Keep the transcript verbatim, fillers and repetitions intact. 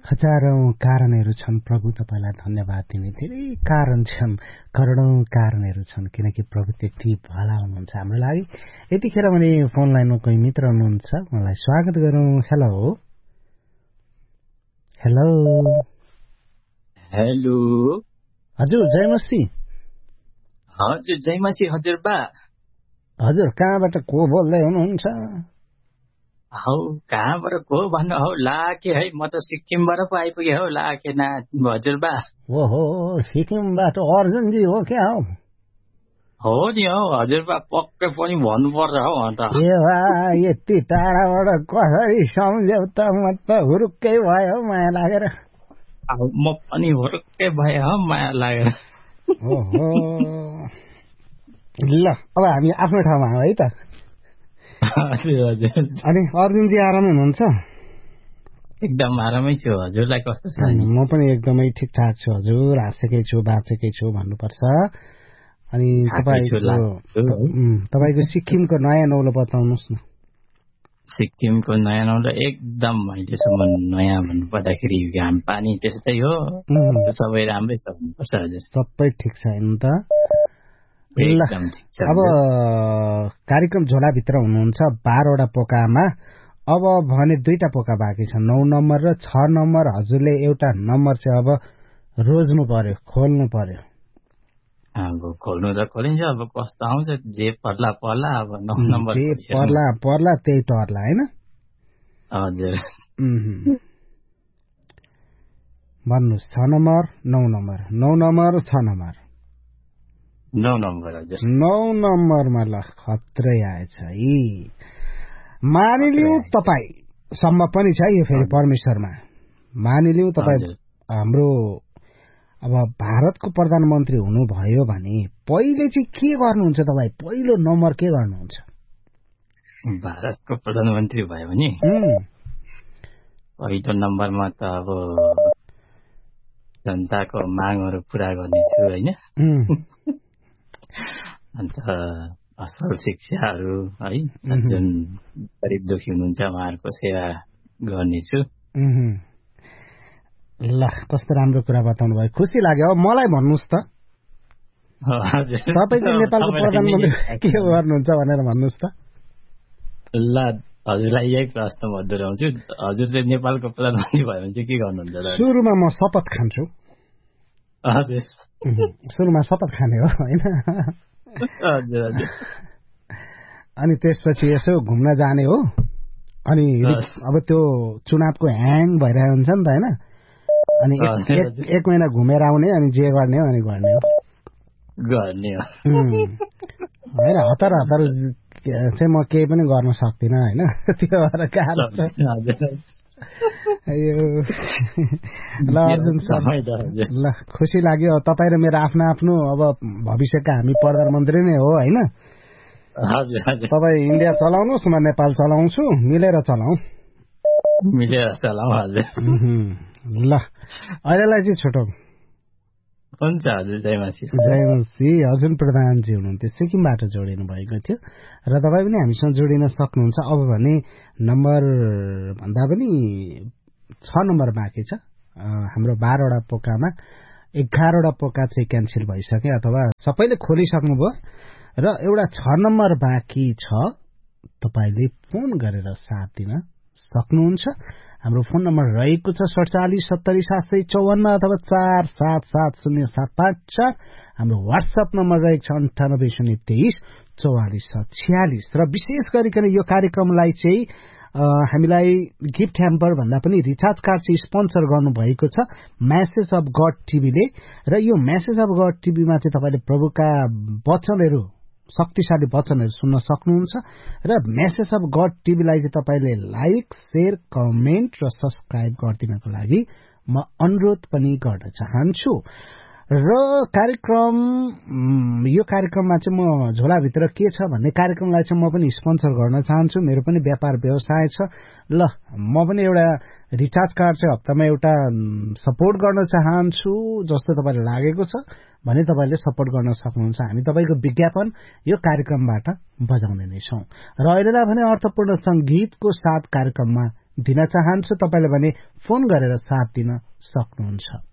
हजारौं कारणहरू छन् प्रभु तपाईलाई धन्यवाद दिने धेरै कारण छन् करोडौं कारणहरू छन् किनकि प्रभु त्यति भला हुनुहुन्छ हाम्रो लागि। यतिखेर भने फोन लाइनमा कोही मित्र हुनुहुन्छ मलाई स्वागत गरौँ। हेलो हेलो हेलो हजुर जयमसी। हजुर जयमसी हजुर बा। हजुर कहाँबाट को बोल्दै हुनुहुन्छ? हौ कहाँबाट को भन्नु हौ लाके है म त सिक्किमबाट पो आइपुगेँ हौ लाके ना हजुर बा। ओहो सिक्किमबाट अर्जुनजी हो क्या हौ? हो नि हौ हजुर बा पक्कै पनि भन्नुपर्छ हौ अन्त। ए बा यति टाढाबाट कसरी सम्झ्यौ त म त हुरुक्कै भयो माया लागेर। म पनि हुरुक्कै भयो हौ माया लागेर। ओहो ल अब हामी आफ्नो ठाउँमा हौ है त। हजुर हजुर। अनि अर्जुनजी आराम हुनुहुन्छ? एकदम आरामै छु हजुरलाई कस्तो छ? म पनि एकदमै ठिकठाक छु हजुर, हाँसेकै छु बाँचेकै छु भन्नुपर्छ। अनि तपाईँको तपाईँको सिक्किमको नयाँ नौलो बताउनुहोस् न। सिक्किमको नयाँ नौलो एकदम अहिलेसम्म नयाँ भन्नु पर्दाखेरि घाम पानी त्यस्तै हो, सबै राम्रै छ भन्नुपर्छ हजुर। सबै ठिक छ नि त? एकदम ठिक छ। अब कार्यक्रम झोलाभित्र हुनुहुन्छ बाह्रवटा पोकामा, अब भने दुईटा पोका बाँकी छ, नौ नम्बर र छ नम्बर। हजुरले एउटा नम्बर चाहिँ अब रोज्नु पर्यो, खोल्नु पर्यो। अब खोल्नु त खोलिन्छ, अब कस्तो आउँछ जे पर्ला पर्ला। अब नौ नम्बर जे पर्ला पर्ला त्यही टर्ला हैन? हजुर। भन्नुहोस् छ नम्बर नौ नम्बर नौ नम्बर छ नम्बर नौ नम्बर हजुर। नौ नम्बरमा ल खत्रै आएछ है। मानिलिउँ तपाईँ सम्भव पनि छ यो फेरि परमेश्वरमा। मानिलिउँ तपाईँ हाम्रो अब भारतको प्रधानमन्त्री हुनुभयो भने पहिले चाहिँ के गर्नुहुन्छ तपाईँ? पहिलो नम्बर के गर्नुहुन्छ? भारतको प्रधानमन्त्री भयो भने पहिलो नम्बरमा त अब जनताको मागहरू पूरा गर्नेछु होइन। अन्त असल शिक्षाहरू है, जुन गरिब दुखी हुनुहुन्छ उहाँहरूको सेवा गर्नेछु। ल कस्तो राम्रो कुरा बताउनु भयो, खुसी लाग्यो। अब मलाई भन्नुहोस् त तपाईँ चाहिँ नेपालको प्रधानमन्त्री के गर्नुहुन्छ भनेर भन्नुहोस् त। ल हजुरलाई यही प्रश्न म दोहोऱ्याउँछु, हजुर चाहिँ नेपालको प्रधानमन्त्री भयो भने चाहिँ के गर्नुहुन्छ? सुरुमा म शपथ खान्छु। हजुर सुरुमा शपथ खाने हो होइन? हजुर हजुर। अनि त्यसपछि यसो घुम्न जाने हो। अनि अब त्यो चुनावको ह्याङ भइरहेको हुन्छ नि त होइन? अनि एक महिना घुमेर आउने, अनि जे गर्ने हो अनि गर्ने हो गर्ने हो होइन? हतार हतार चाहिँ म केही पनि गर्न सक्दिनँ होइन? त्यो भएर गाह्रो छ। ल अर्जुन सर ल खुसी लाग्यो। तपाईँ र मेरो आफ्नो आफ्नो अब भविष्यका हामी प्रधानमन्त्री नै हो होइन? तपाईँ इन्डिया चलाउनुहोस्, म नेपाल चलाउँछु, मिलेर चलाऊ मिलेर चलाऊ हजुर। ल अहिलेलाई चाहिँ छोटो हुन्छ हजुर। जयमसी। जयमसी। अर्जुन प्रधानजी हुनुहुन्थ्यो, सिक्किमबाट जोडिनु भएको थियो र तपाईँ पनि हामीसँग जोडिन सक्नुहुन्छ। अब भने नम्बर भन्दा पनि छ नम्बर बाँकी छ हाम्रो बाह्रवटा पोकामा। एघारवटा पोका चाहिँ क्यान्सल भइसके अथवा सबैले खोलिसक्नुभयो र एउटा छ नम्बर बाँकी छ। तपाईँले फोन गरेर साथ दिन सक्नुहुन्छ। हाम्रो फोन नम्बर रहेको छ सडचालिस सत्तरी सात सय चौवन्न अथवा चार सात सात शून्य सात पाँच चार। हाम्रो वाट्सएप नम्बर रहेको छ अन्ठानब्बे शून्य तेइस चौवालिस सात छ्यालिस। र विशेष गरिकन यो कार्यक्रमलाई चाहिँ हामीलाई गिफ्ट ह्याम्पर भन्दा पनि रिचार्ज कार्ड चाहिँ स्पोन्सर गर्नुभएको छ मेसेज अफ गड टिभीले। र यो मेसेज अफ गड टिभीमा चाहिँ तपाईँले प्रभुका वचनहरू, शक्तिशाली वचनहरू सुन्न सक्नुहुन्छ। र मेसेज अफ गड टिभीलाई चाहिँ तपाईँले लाइक शेयर कमेन्ट र सब्सक्राइब गरिदिनको लागि म अनुरोध पनि गर्न चाहन्छु। र कार्यक्रम यो कार्यक्रममा चाहिँ म झोलाभित्र के छ भन्ने कार्यक्रमलाई चाहिँ म पनि स्पोन्सर गर्न चाहन्छु। मेरो पनि व्यापार व्यवसाय छ। ल म पनि एउटा रिचार्ज कार्ड चाहिँ हप्तामा एउटा सपोर्ट गर्न चाहन्छु। जस्तो तपाईँलाई लागेको छ भने तपाईँले सपोर्ट गर्न सक्नुहुन्छ। हामी तपाईँको विज्ञापन यो कार्यक्रमबाट बजाउने नै छौँ। र अहिलेलाई भने अर्थपूर्ण संगीतको साथ कार्यक्रममा दिन चाहन्छु। तपाईले भने फोन गरेर साथ दिन सक्नुहुन्छ।